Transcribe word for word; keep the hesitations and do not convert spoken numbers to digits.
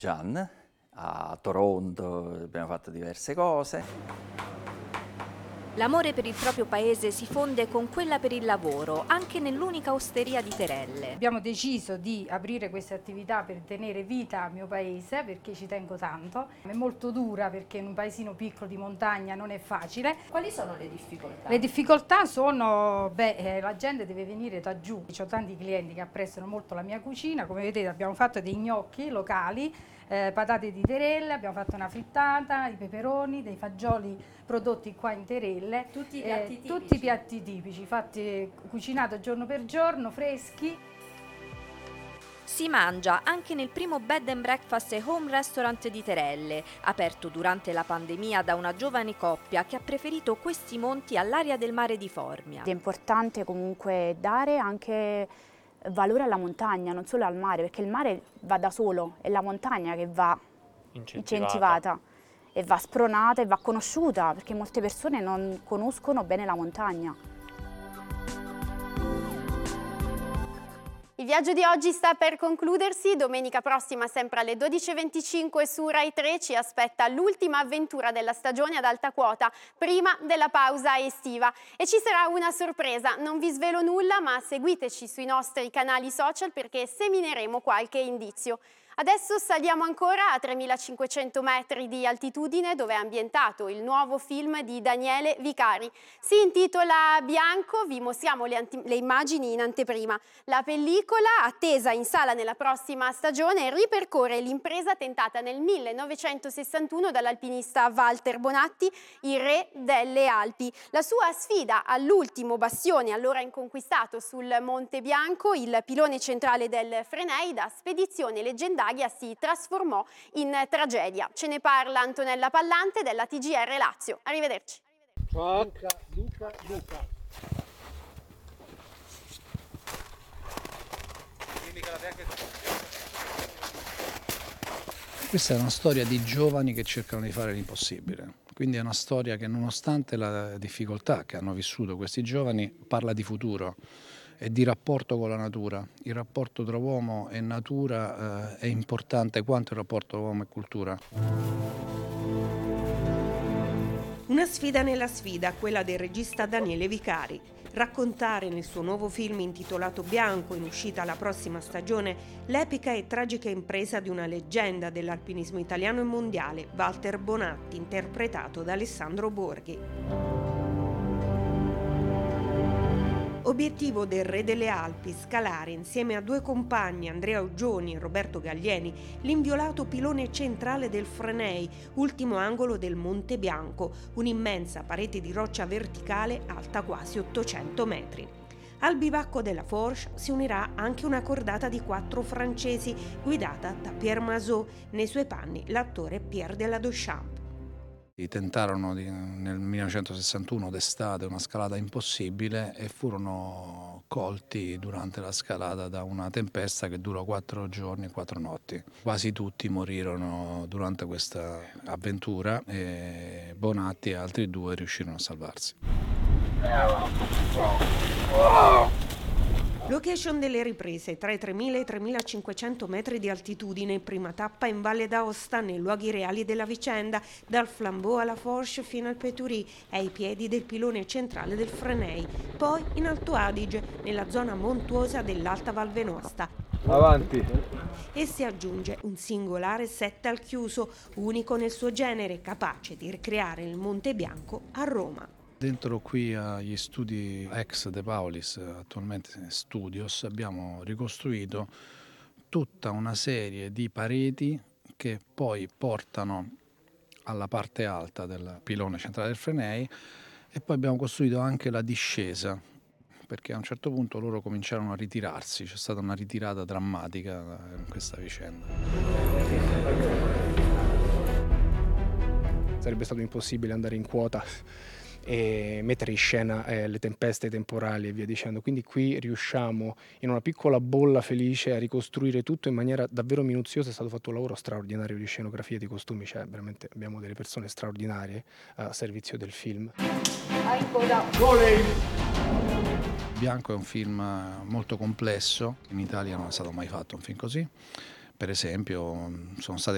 Gian, a Toronto abbiamo fatto diverse cose. L'amore per il proprio paese si fonde con quella per il lavoro, anche nell'unica osteria di Terelle. Abbiamo deciso di aprire queste attività per tenere vita al mio paese, perché ci tengo tanto. È molto dura perché in un paesino piccolo di montagna non è facile. Quali sono le difficoltà? Le difficoltà sono, beh, eh, la gente deve venire da giù. Ho tanti clienti che apprezzano molto la mia cucina. Come vedete abbiamo fatto dei gnocchi locali, eh, patate di Terelle, abbiamo fatto una frittata, i peperoni, dei fagioli prodotti qua in Terelle. Tutti i piatti eh, tipici? Tutti i piatti tipici, fatti cucinato giorno per giorno, freschi. Si mangia anche nel primo bed and breakfast e home restaurant di Terelle, aperto durante la pandemia da una giovane coppia che ha preferito questi monti all'aria del mare di Formia. È importante comunque dare anche valore alla montagna, non solo al mare, perché il mare va da solo, è la montagna che va incentivata, incentivata e va spronata e va conosciuta, perché molte persone non conoscono bene la montagna. Il viaggio di oggi sta per concludersi. Domenica prossima, sempre alle dodici e venticinque su Rai tre, ci aspetta l'ultima avventura della stagione ad alta quota, prima della pausa estiva. E ci sarà una sorpresa, non vi svelo nulla, ma seguiteci sui nostri canali social perché semineremo qualche indizio. Adesso saliamo ancora a tremilacinquecento metri di altitudine, dove è ambientato il nuovo film di Daniele Vicari. Si intitola Bianco, vi mostriamo le, le immagini in anteprima. La pellicola, attesa in sala nella prossima stagione, ripercorre l'impresa tentata nel millenovecentosessantuno dall'alpinista Walter Bonatti, il re delle Alpi. La sua sfida all'ultimo bastione, allora inconquistato sul Monte Bianco, il pilone centrale del Frenei, da spedizione leggendaria si trasformò in tragedia. Ce ne parla Antonella Pallante della T G R Lazio. Arrivederci. Luca, Luca, Luca. Questa è una storia di giovani che cercano di fare l'impossibile. Quindi è una storia che, nonostante la difficoltà che hanno vissuto questi giovani, parla di futuro e di rapporto con la natura. Il rapporto tra uomo e natura eh, è importante quanto il rapporto tra uomo e cultura. Una sfida nella sfida, quella del regista Daniele Vicari. Raccontare nel suo nuovo film intitolato Bianco, in uscita la prossima stagione, l'epica e tragica impresa di una leggenda dell'alpinismo italiano e mondiale, Walter Bonatti, interpretato da Alessandro Borghi. Obiettivo del Re delle Alpi, scalare insieme a due compagni, Andrea Uggioni e Roberto Gallieni, l'inviolato pilone centrale del Frenei, ultimo angolo del Monte Bianco, un'immensa parete di roccia verticale alta quasi ottocento metri. Al bivacco della Forge si unirà anche una cordata di quattro francesi, guidata da Pierre Mazot, nei suoi panni l'attore Pierre Deladonchamp. Tentarono di, nel millenovecentosessantuno d'estate una scalata impossibile e furono colti durante la scalata da una tempesta che durò quattro giorni e quattro notti. Quasi tutti morirono durante questa avventura e Bonatti e altri due riuscirono a salvarsi. Location delle riprese tra i tremila e i tremilacinquecento metri di altitudine, prima tappa in Valle d'Aosta, nei luoghi reali della vicenda, dal Flambeau alla Forge fino al Pétury, ai piedi del pilone centrale del Frenei, poi in Alto Adige, nella zona montuosa dell'Alta Val Venosta. Avanti. E si aggiunge un singolare set al chiuso, unico nel suo genere, capace di ricreare il Monte Bianco a Roma. Dentro qui agli studi ex De Paulis, attualmente Studios, abbiamo ricostruito tutta una serie di pareti che poi portano alla parte alta del pilone centrale del Frenei e poi abbiamo costruito anche la discesa, perché a un certo punto loro cominciarono a ritirarsi, c'è stata una ritirata drammatica in questa vicenda. Sarebbe stato impossibile andare in quota e mettere in scena eh, le tempeste temporali e via dicendo, quindi qui riusciamo in una piccola bolla felice a ricostruire tutto in maniera davvero minuziosa. È stato fatto un lavoro straordinario di scenografia e di costumi, cioè veramente abbiamo delle persone straordinarie a servizio del film. Bianco è un film molto complesso, in Italia non è stato mai fatto un film così. Per esempio sono state